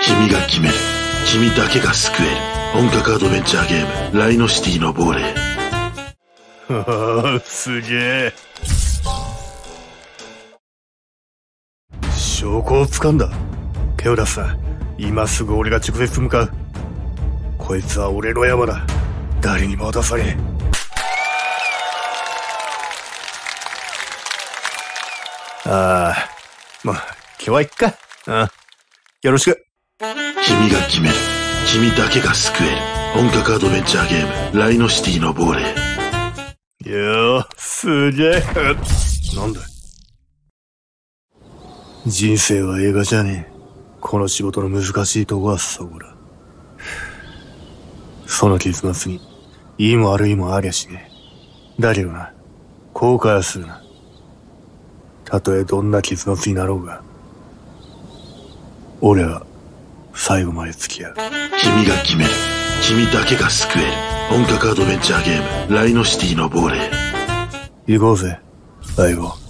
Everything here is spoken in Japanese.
君が決める。君だけが救える。本格アドベンチャーゲーム、ライノシティの亡霊。 すげえ。証拠を掴んだ。手を出すな。今すぐ俺が直接向かう。こいつは俺の山だ。誰にも渡さねえ。まあ、今日は行くか。よろしく。 君が決める。君だけが救える。本格アドベンチャーゲーム、ライノシティの亡霊。 すげえ。なんだ。人生は映画じゃねえ。この仕事の難しいとこはそこだ。その結末に、いいも悪いもありゃしねえ。だけどな、後悔はするな。たとえどんな結末になろうが、俺は最後まで付き合う。 君が決める。君だけが救える。本格アドベンチャーゲーム、ライノシティの亡霊。 行こうぜ、相棒。